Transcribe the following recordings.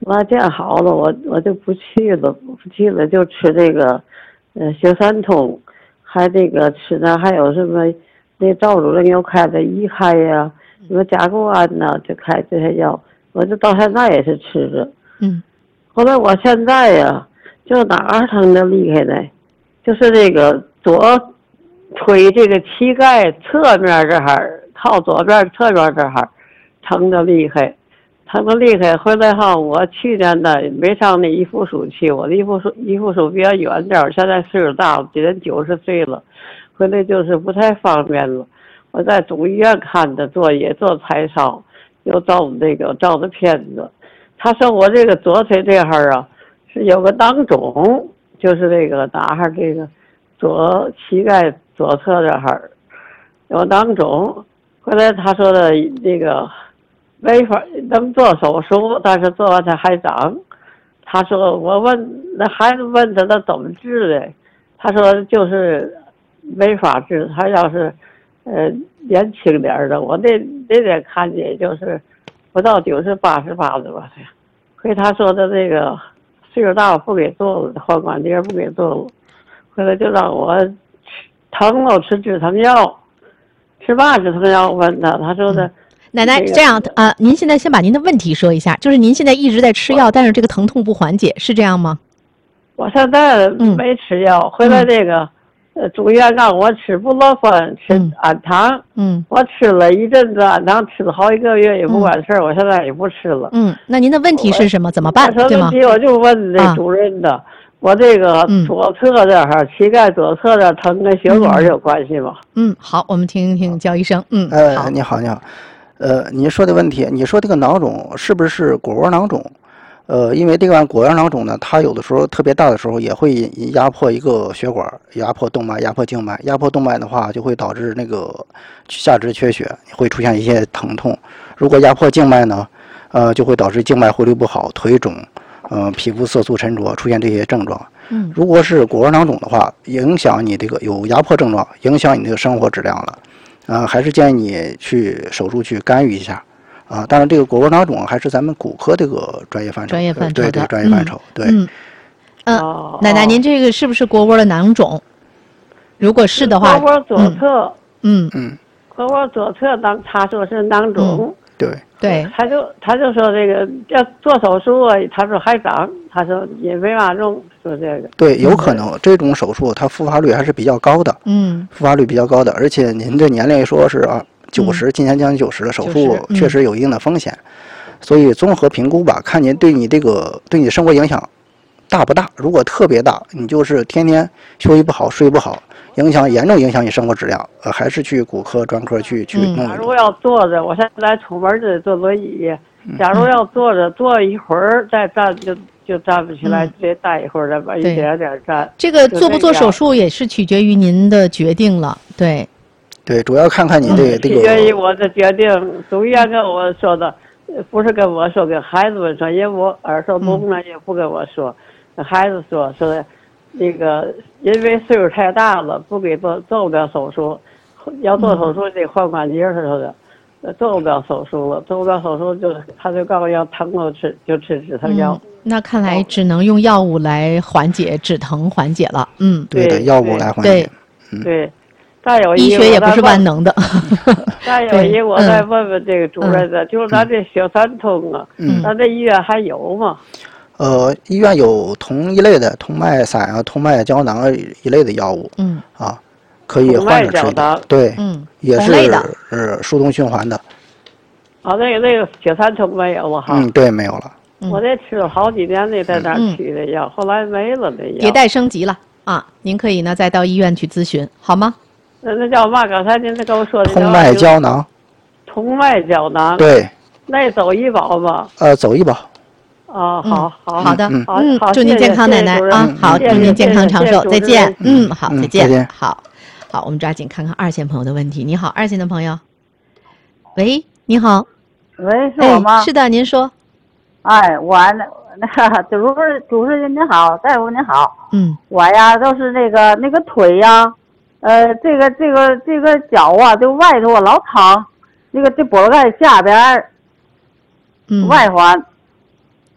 我见好了，我就不去了，就吃这个，血栓通，还这个吃呢，还有什么那赵主任又开的医开呀，什么甲钴胺呐，就开这些药，我就到现在也是吃着。后来我现在呀，就哪儿疼的厉害呢？就是这个左腿这个膝盖侧面这儿，靠左边侧面这儿疼的厉害。疼的厉害，回来后我去年呢没上那一附属去，我的一附属比较远点儿，现在岁数大了，今年90岁了，回来就是不太方便了。我在总医院看的，也做彩超，又照的片子。他说我这个左腿这儿啊是有个囊肿，就是这个哪儿这个左膝盖左侧这儿有囊肿。后来他说的这个。没法能做手术，但是做完它还长。他说我问那孩子问他怎么治的，他说就是没法治。他要是年轻点的，我那天看见就是不到90、88的吧。所以他说的这个岁数大了不给做了，换关节不给做了。后来就让我疼了吃止疼药，吃嘛止疼药？问他说的。 奶奶，这样您现在先把您的问题说一下，就是您现在一直在吃药，但是这个疼痛不缓解，是这样吗？ 我现在没吃药，回来这个，住院让我吃布洛芬，吃氨糖，我吃了一阵子氨糖，吃了好1个月也不管事儿，我现在也不吃了。 那您的问题是什么？怎么办？对吗？ 我就问这主任的，我这个左侧这儿，膝盖左侧这疼跟血管有关系吗？ 好，我们听一听焦医生。好， 你好。你说的问题，你说这个囊肿是不是果窝囊肿？因为这个果窝囊肿呢，它有的时候特别大的时候也会压迫一个血管，压迫动脉，压迫静脉。压迫动脉的话，就会导致那个下肢缺血，会出现一些疼痛。如果压迫静脉呢，就会导致静脉回流不好，腿肿，皮肤色素沉着，出现这些症状。如果是果窝囊肿的话，影响你这个有压迫症状，影响你这个生活质量了。还是建议你去手术去干预一下，当然这个果窝囊肿还是咱们骨科这个专业范畴，对专业范畴，对。 奶奶，您这个是不是果窝的囊肿？如果是的话， 果窝左侧，果窝左侧他说是囊肿， 对， 他就说这个要做手术啊，他说还长，他说也没法弄，说这个。 对，有可能这种手术它复发率还是比较高的，复发率比较高的，而且您这年龄说是90，今年将近90了，手术确实有一定的风险，所以综合评估吧，看您对你生活影响大不大。如果特别大，你就是天天休息不好，睡不好。严重影响你生活质量，还是去骨科专科去弄。 假如要坐着，我现在出门就坐轮椅。假如要坐着，坐一会儿再站就站不起来，得待一会儿再一点点站。 这个做不做手术也是取决于您的决定了，对， 主要看看你这个。 取决于我的决定。总医院跟我说的，不是跟我说，跟孩子们说，因为我耳朵聋了，也不跟我说，跟孩子说的。那个因为岁数太大了，不给做不了手术，要做手术得换关节，他说的，做不了手术了，做不了手术他就告诉要疼了吃止疼药。 那看来只能用药物来缓解止疼缓解了。 对的，药物来缓解。 对，再有医学也不是万能的。 再有一，我再问问这个主任的，就是咱这血栓通啊，咱这医院还有吗？ 医院有同一类的通脉散啊、通脉胶囊一类的药物，可以换着吃的，对，也是疏通循环的。 那个血栓通没有了哈？ 对，没有了。 我这吃了好几年那在那儿取的药，后来没了那药。 迭代升级了您可以呢再到医院去咨询，好吗？ 那叫嘛？刚才您跟我说的通脉胶囊。 通脉胶囊。 对。 那走医保吗？ 走医保。 好的，祝您健康，奶奶好，祝您健康长寿，再见，好，再见，好，我们抓紧看看2线朋友的问题。你好，2线的朋友，喂，你好， 喂，是我吗？ 是的，您说。 我主持人您好，大夫您好，我呀都是那个腿呀，这个脚啊，就外头老疼，这脖子盖下边，外环。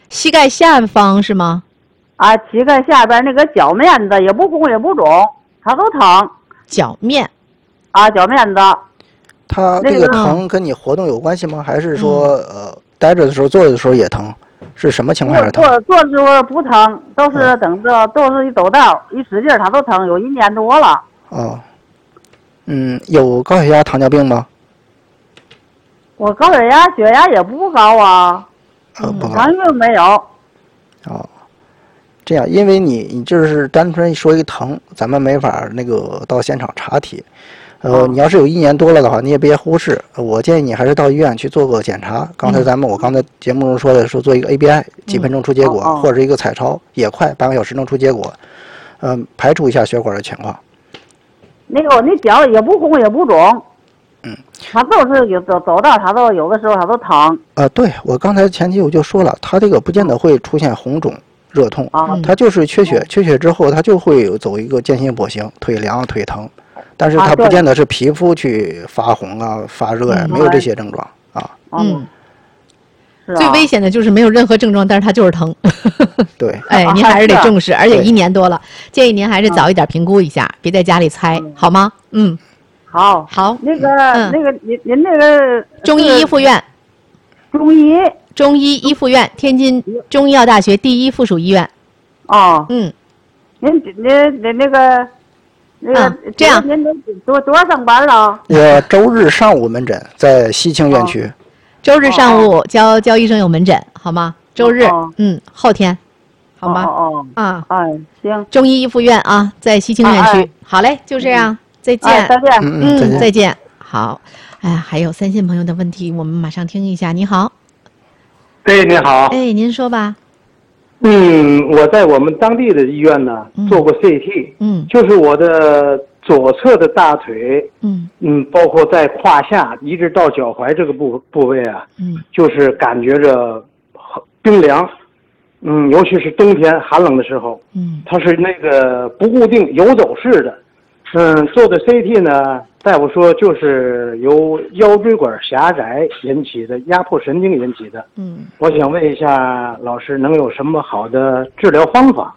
膝盖下方是吗？ 啊，膝盖下边那个脚面子也不红也不肿，它都疼。 脚面。 啊，脚面子。 它这个疼跟你活动有关系吗？还是说待着的时候坐着的时候也疼？是什么情况下疼？ 坐的时候不疼，都是等着，都是一走道一使劲它都疼，有1年多了。 哦。有高血压、糖尿病吗？ 我高血压、血压也不高啊。 不高。 糖尿病没有。 哦。这样，因为你就是单纯说一个疼，咱们没法那个到现场查体。你要是有1年多了的话，你也别忽视。我建议你还是到医院去做个检查。刚才我刚才节目中说的是做一个 ABI， 几分钟出结果，或者一个彩超也快，半个小时能出结果。排除一下血管的情况。 那个你脚也不红也不肿。它都是走道，它都有的时候它都疼。 对，我刚才前期我就说了，它这个不见得会出现红肿、热痛，它就是缺血，缺血之后它就会走一个间歇跛行，腿凉、腿疼，但是它不见得是皮肤去发红啊、发热啊，没有这些症状啊。 最危险的就是没有任何症状，但是它就是疼。 对， 您还是得重视，而且1年多了，建议您还是早一点评估一下，别在家里猜，好吗？好。 那个您那个中医医附院。中医医附院，天津中医药大学第1附属医院。 您那个这样， 您多少上班了？ 我周日上午门诊在西青院区。 周日上午焦医生有门诊，好吗？周日，后天，好吗？ 行。 中医医附院啊，在西青院区。好嘞，就这样，再见。 再见。 再见。好，还有3线朋友的问题，我们马上听一下。你好。 你好。 您说吧。 我在我们当地的医院呢做过 CT，就是我的左侧的大腿，包括在胯下一直到脚踝这个部位啊，就是感觉着冰凉，尤其是冬天寒冷的时候，它是那个不固定游走式的，做的 CT 呢，大夫说就是由腰椎管狭窄引起的，压迫神经引起的，我想问一下老师，能有什么好的治疗方法？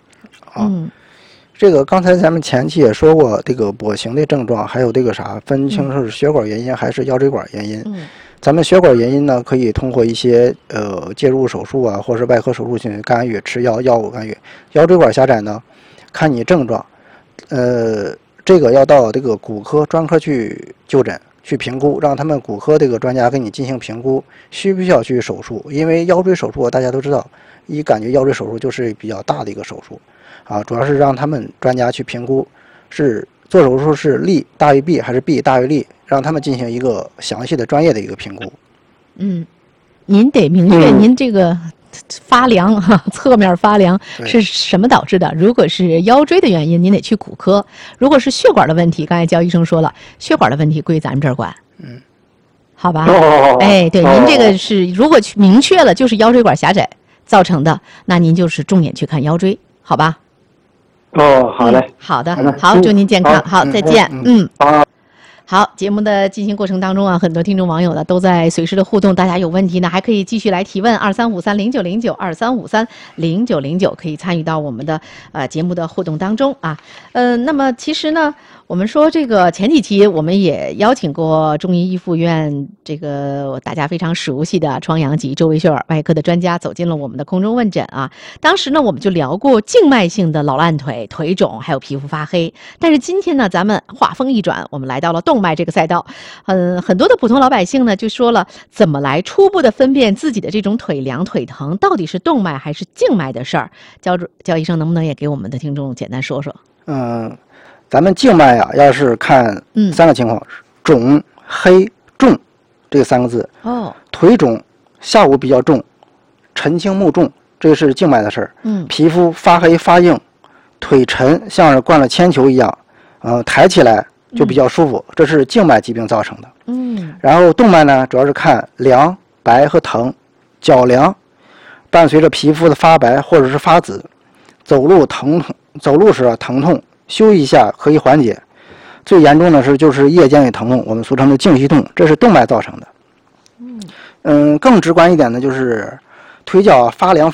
这个刚才咱们前期也说过，这个跛行的症状，还有这个分清是血管原因还是腰椎管原因。咱们血管原因呢，可以通过一些介入手术啊，或是外科手术性干预，吃药物干预。腰椎管狭窄呢，看你症状，这个要到这个骨科专科去就诊去评估，让他们骨科这个专家给你进行评估，需不需要去手术？因为腰椎手术大家都知道，感觉腰椎手术就是比较大的一个手术。主要是让他们专家去评估，是做手术是利大于弊还是弊大于利，让他们进行一个详细的专业的一个评估。 您得明确您这个发凉侧面发凉是什么导致的？如果是腰椎的原因，您得去骨科；如果是血管的问题，刚才焦医生说了，血管的问题归咱们这儿管。好吧？对，您这个是如果明确了就是腰椎管狭窄造成的，那您就是重点去看腰椎，好吧？ 好嘞。 好的，好，祝您健康。好，再见。好，节目的进行过程当中啊，很多听众网友呢都在随时的互动，大家有问题呢还可以继续来提问，23530909，23530909，可以参与到我们的节目的互动当中啊。那么其实呢，我们说这个前几期我们也邀请过中医医附院这个大家非常熟悉的疮疡及周围血管外科的专家走进了我们的空中问诊啊。当时呢我们就聊过静脉性的老烂腿、腿肿还有皮肤发黑，但是今天呢咱们话锋一转，我们来到了动脉这个赛道。很多的普通老百姓呢就说了，怎么来初步的分辨自己的这种腿凉腿疼到底是动脉还是静脉的事儿？焦医生能不能也给我们的听众简单说说？ 咱们静脉啊，要是看3个情况，肿、黑、重这3个字。腿肿下午比较重，沉轻目重，这是静脉的事儿。皮肤发黑发硬，腿沉像是灌了铅球一样，抬起来就比较舒服，这是静脉疾病造成的。然后动脉呢，主要是看凉、白和疼，脚凉，伴随着皮肤的发白或者是发紫，走路时疼痛。休息一下可以缓解，最严重的就是夜间有疼痛，我们俗称的静息痛，这是动脉造成的。更直观一点的就是腿脚发凉